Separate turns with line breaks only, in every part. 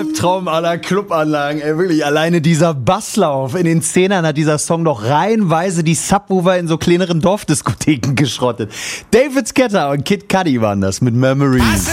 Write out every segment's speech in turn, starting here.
Traum aller Clubanlagen, ey, wirklich, alleine dieser Basslauf in den Zehnern hat dieser Song doch reihenweise die Subwoofer in so kleineren Dorfdiskotheken geschrottet. David Guetta und Kid Cudi waren das mit Memories.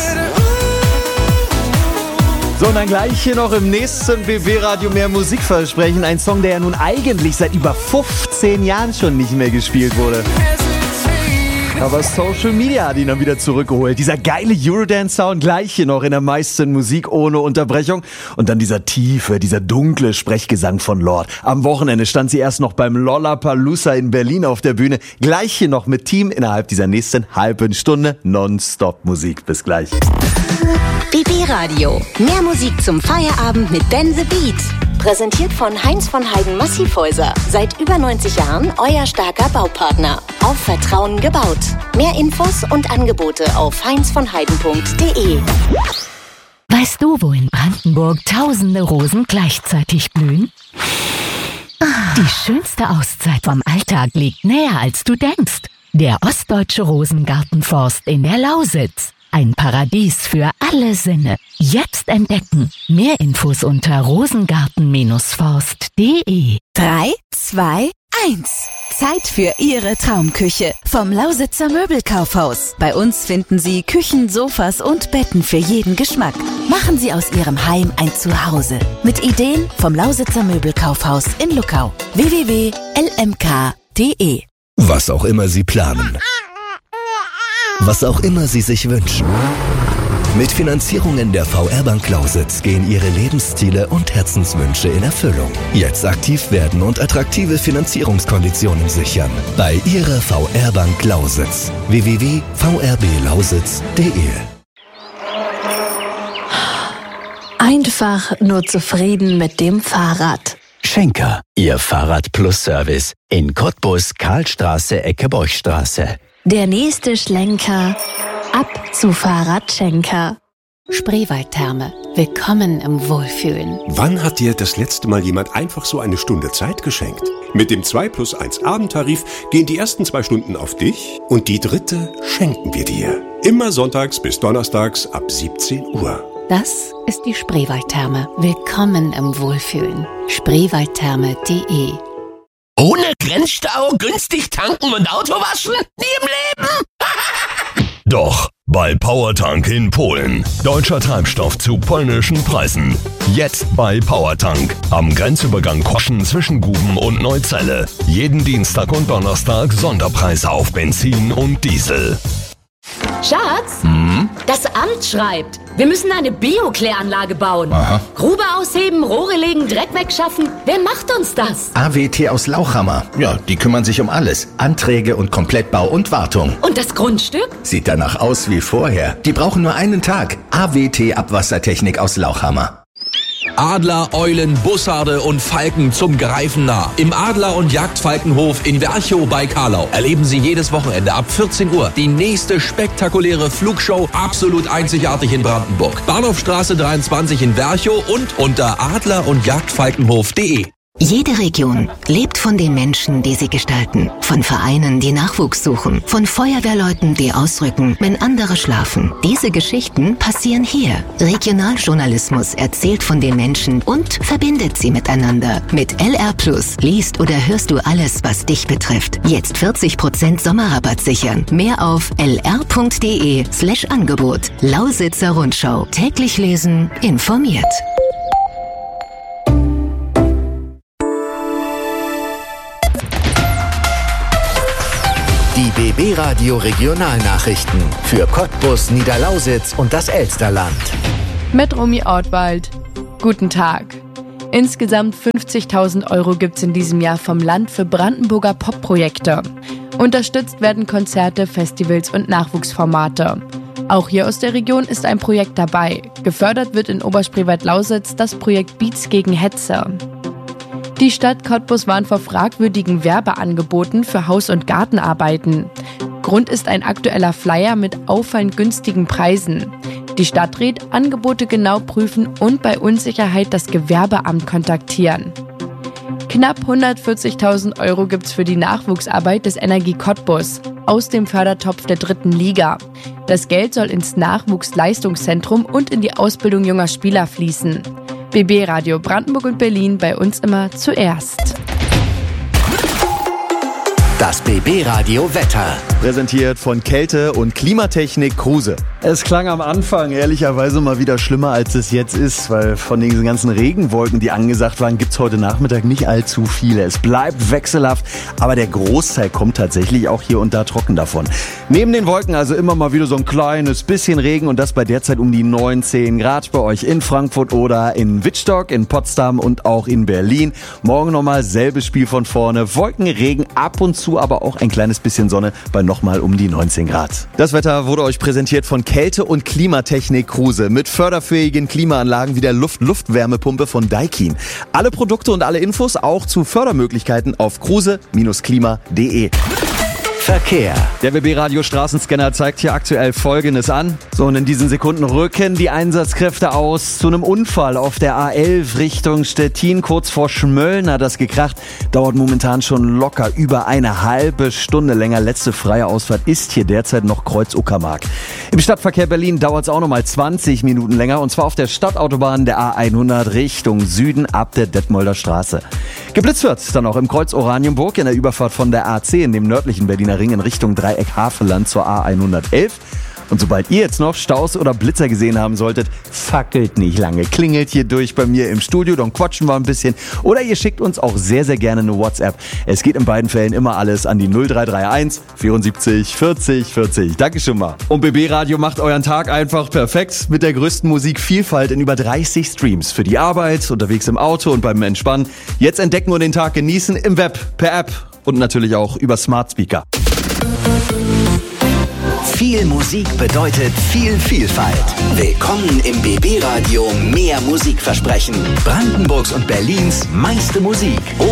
So, und dann gleich hier noch im nächsten BB-Radio mehr Musik versprechen. Ein Song, der ja nun eigentlich seit über 15 Jahren schon nicht mehr gespielt wurde. Aber Social Media hat ihn dann wieder zurückgeholt. Dieser geile Eurodance-Sound gleich hier noch in der meisten Musik ohne Unterbrechung. Und dann dieser tiefe, dieser dunkle Sprechgesang von Lorde. Am Wochenende stand sie erst noch beim Lollapalooza in Berlin auf der Bühne. Gleich hier noch mit Team innerhalb dieser nächsten halben Stunde Nonstop-Musik. Bis gleich.
BB Radio. Mehr Musik zum Feierabend mit Benze Beat. Präsentiert von Heinz von Heiden Massivhäuser. Seit über 90 Jahren euer starker Baupartner. Auf Vertrauen gebaut. Mehr Infos und Angebote auf heinzvonheiden.de.
Weißt du, wo in Brandenburg tausende Rosen gleichzeitig blühen? Die schönste Auszeit vom Alltag liegt näher, als du denkst. Der Ostdeutsche Rosengartenforst in der Lausitz. Ein Paradies für alle Sinne. Jetzt entdecken. Mehr Infos unter rosengarten-forst.de.
3, 2, 1. Zeit für Ihre Traumküche vom Lausitzer Möbelkaufhaus. Bei uns finden Sie Küchen, Sofas und Betten für jeden Geschmack. Machen Sie aus Ihrem Heim ein Zuhause. Mit Ideen vom Lausitzer Möbelkaufhaus in Luckau. www.lmk.de.
Was auch immer Sie planen. Was auch immer Sie sich wünschen. Mit Finanzierungen der VR Bank Lausitz gehen Ihre Lebensziele und Herzenswünsche in Erfüllung. Jetzt aktiv werden und attraktive Finanzierungskonditionen sichern. Bei Ihrer VR Bank Lausitz. www.vrblausitz.de.
Einfach nur zufrieden mit dem Fahrrad.
Schenker, Ihr Fahrrad-Plus-Service in Cottbus, Karlstraße, Ecke Borchstraße.
Der nächste Schlenker, ab zu Fahrradschenker.
Spreewaldtherme. Willkommen im Wohlfühlen.
Wann hat dir das letzte Mal jemand einfach so eine Stunde Zeit geschenkt? Mit dem 2+1 Abendtarif gehen die ersten 2 Stunden auf dich und die dritte schenken wir dir. Immer sonntags bis donnerstags ab 17 Uhr.
Das ist die Spreewaldtherme. Willkommen im Wohlfühlen. Spreewaldtherme.de.
Ohne Grenzstau, günstig tanken und Auto waschen? Nie im Leben!
Doch, bei PowerTank in Polen. Deutscher Treibstoff zu polnischen Preisen. Jetzt bei PowerTank. Am Grenzübergang Koschen zwischen Guben und Neuzelle. Jeden Dienstag und Donnerstag Sonderpreise auf Benzin und Diesel.
Schatz, das Amt schreibt, wir müssen eine Bio-Kläranlage bauen.
Aha.
Grube ausheben, Rohre legen, Dreck wegschaffen. Wer macht uns das?
AWT aus Lauchhammer. Ja, die kümmern sich um alles. Anträge und Komplettbau und Wartung.
Und das Grundstück?
Sieht danach aus wie vorher. Die brauchen nur einen Tag. AWT Abwassertechnik aus Lauchhammer.
Adler, Eulen, Bussarde und Falken zum Greifen nah. Im Adler- und Jagdfalkenhof in Werchow bei Karlau erleben Sie jedes Wochenende ab 14 Uhr die nächste spektakuläre Flugshow, absolut einzigartig in Brandenburg. Bahnhofstraße 23 in Werchow und unter adler- und jagdfalkenhof.de.
Jede Region lebt von den Menschen, die sie gestalten. Von Vereinen, die Nachwuchs suchen. Von Feuerwehrleuten, die ausrücken, wenn andere schlafen. Diese Geschichten passieren hier. Regionaljournalismus erzählt von den Menschen und verbindet sie miteinander. Mit LR Plus liest oder hörst du alles, was dich betrifft. Jetzt 40% Sommerrabatt sichern. Mehr auf lr.de/Angebot. Lausitzer Rundschau. Täglich lesen, informiert.
Die BB Radio Regionalnachrichten für Cottbus, Niederlausitz und das Elsterland.
Mit Romy Ortwald. Guten Tag. Insgesamt 50.000 € gibt's in diesem Jahr vom Land für Brandenburger Pop-Projekte. Unterstützt werden Konzerte, Festivals und Nachwuchsformate. Auch hier aus der Region ist ein Projekt dabei. Gefördert wird in Oberspreewald-Lausitz das Projekt Beats gegen Hetze. Die Stadt Cottbus warnt vor fragwürdigen Werbeangeboten für Haus- und Gartenarbeiten. Grund ist ein aktueller Flyer mit auffallend günstigen Preisen. Die Stadt rät, Angebote genau prüfen und bei Unsicherheit das Gewerbeamt kontaktieren. Knapp 140.000 € gibt's für die Nachwuchsarbeit des Energie Cottbus aus dem Fördertopf der 3. Liga. Das Geld soll ins Nachwuchsleistungszentrum und in die Ausbildung junger Spieler fließen. BB Radio Brandenburg und Berlin, bei uns immer zuerst.
Das BB Radio Wetter.
Präsentiert von Kälte- und Klimatechnik Kruse. Es klang am Anfang ehrlicherweise mal wieder schlimmer, als es jetzt ist, weil von den ganzen Regenwolken, die angesagt waren, gibt's heute Nachmittag nicht allzu viele. Es bleibt wechselhaft, aber der Großteil kommt tatsächlich auch hier und da trocken davon. Neben den Wolken also immer mal wieder so ein kleines bisschen Regen und das bei derzeit um die 19 Grad bei euch in Frankfurt oder in Wittstock, in Potsdam und auch in Berlin. Morgen nochmal selbes Spiel von vorne. Wolken, Regen, ab und zu aber auch ein kleines bisschen Sonne bei nochmal um die 19 Grad. Das Wetter wurde euch präsentiert von Kälte- und Klimatechnik Kruse mit förderfähigen Klimaanlagen wie der Luft-Luft-Wärmepumpe von Daikin. Alle Produkte und alle Infos auch zu Fördermöglichkeiten auf kruse-klima.de.
Verkehr.
Der BB-Radio Straßenscanner zeigt hier aktuell Folgendes an. So, und in diesen Sekunden rücken die Einsatzkräfte aus zu einem Unfall auf der A11 Richtung Stettin, kurz vor Schmölln hat das gekracht. Dauert momentan schon locker über eine halbe Stunde länger. Letzte freie Ausfahrt ist hier derzeit noch Kreuz Uckermark. Im Stadtverkehr Berlin dauert es auch nochmal 20 Minuten länger und zwar auf der Stadtautobahn der A100 Richtung Süden ab der Detmolder Straße. Geblitzt wird dann auch im Kreuz Oranienburg in der Überfahrt von der A10, dem nördlichen Berliner Ring in Richtung Dreieck Havelland zur A111. Und sobald ihr jetzt noch Staus oder Blitzer gesehen haben solltet, fackelt nicht lange. Klingelt hier durch bei mir im Studio, dann quatschen wir ein bisschen. Oder ihr schickt uns auch sehr, sehr gerne eine WhatsApp. Es geht in beiden Fällen immer alles an die 0331 74 40 40. Danke schon mal. Und BB Radio macht euren Tag einfach perfekt mit der größten Musikvielfalt in über 30 Streams. Für die Arbeit, unterwegs im Auto und beim Entspannen. Jetzt entdecken und den Tag genießen im Web, per App und natürlich auch über Smart Speaker.
Viel Musik bedeutet viel Vielfalt. Willkommen im BB Radio Mehr Musikversprechen. Brandenburgs und Berlins meiste Musik.